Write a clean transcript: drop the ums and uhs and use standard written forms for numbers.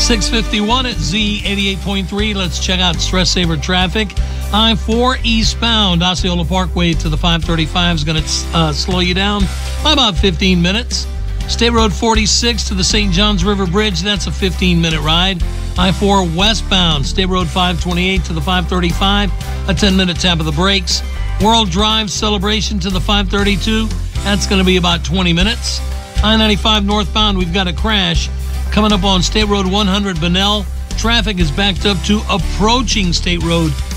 651 at Z88.3. Let's check out stress saver traffic. I-4 eastbound, Osceola Parkway to the 535 is going to slow you down by about 15 minutes. State Road 46 to the St. Johns River Bridge, that's a 15-minute ride. I-4 westbound, State Road 528 to the 535, a 10-minute tap of the brakes. World Drive Celebration to the 532, that's going to be about 20 minutes. I-95 northbound, we've got a crash coming up on State Road 100 Bunnell. Traffic is backed up to approaching State Road